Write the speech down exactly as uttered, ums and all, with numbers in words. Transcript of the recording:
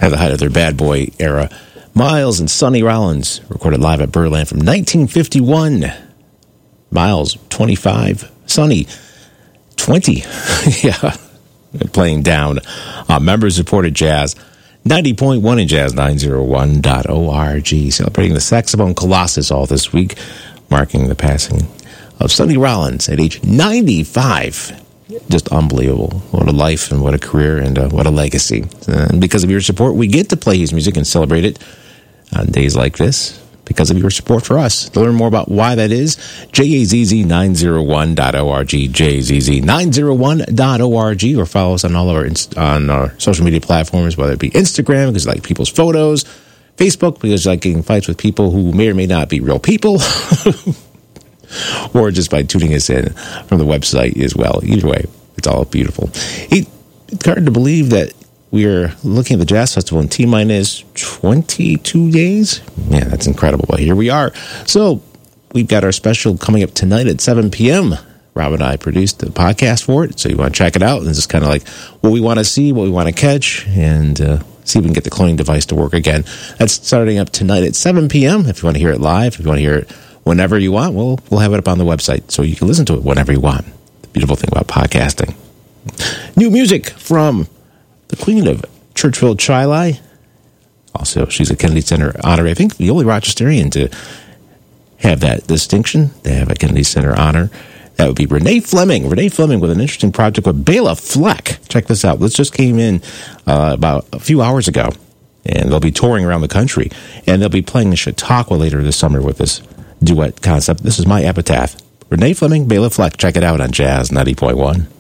at the height of their bad boy era. Miles and Sonny Rollins recorded live at Birdland from nineteen fifty-one. Miles, twenty-five. Sonny, twenty. Yeah, playing down. Uh, members supported Jazz ninety point one and Jazz nine oh one dot org. Celebrating the saxophone colossus all this week, marking the passing of Sonny Rollins at age ninety-five. Just unbelievable. What a life and what a career and uh, what a legacy. And because of your support, we get to play his music and celebrate it on days like this because of your support for us. To learn more about why that is, J A Z Z nine oh one dot org, J A Z Z nine oh one dot org, or follow us on all of our, inst- on our social media platforms, whether it be Instagram, because you like people's photos, Facebook, because you like getting fights with people who may or may not be real people, or just by tuning us in from the website as well. Either way, it's all beautiful. It's hard to believe that we are looking at the Jazz Festival in T-minus twenty-two days. Yeah, that's incredible. But here we are. So we've got our special coming up tonight at seven p.m. Rob and I produced the podcast for it, so you want to check it out. And it's just kind of like what we want to see, what we want to catch, and uh, see if we can get the cloning device to work again. That's starting up tonight at seven p.m. If you want to hear it live, if you want to hear it whenever you want, we'll, we'll have it up on the website so you can listen to it whenever you want. The beautiful thing about podcasting. New music from the Queen of Churchville Chili. Also, she's a Kennedy Center honor. I think the only Rochesterian to have that distinction, to have a Kennedy Center honor. That would be Renee Fleming. Renee Fleming with an interesting project with Bela Fleck. Check this out. This just came in uh, about a few hours ago. And they'll be touring around the country. And they'll be playing in Chautauqua later this summer with this duet concept. This is My Epitaph. Renee Fleming, Bela Fleck. Check it out on Jazz ninety point one.